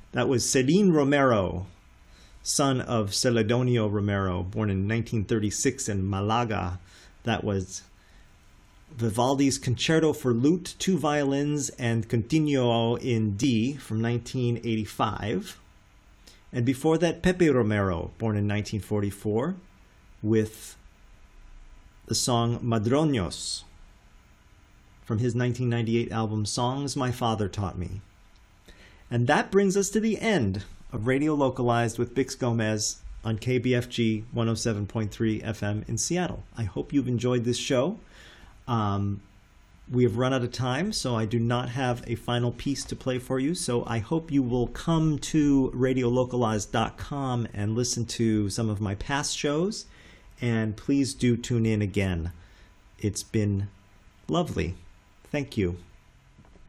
That was Celine Romero, son of Celedonio Romero, born in 1936 in Malaga. That was Vivaldi's Concerto for Lute, 2 violins, and Continuo in D from 1985. And before that, Pepe Romero, born in 1944, with the song Madroños from his 1998 album Songs My Father Taught Me. And that brings us to the end of Radio Localized with Bix Gomez on KBFG 107.3 FM in Seattle. I hope you've enjoyed this show. We have run out of time, so I do not have a final piece to play for you. So I hope you will come to radiolocalized.com and listen to some of my past shows. And please do tune in again. It's been lovely. Thank you.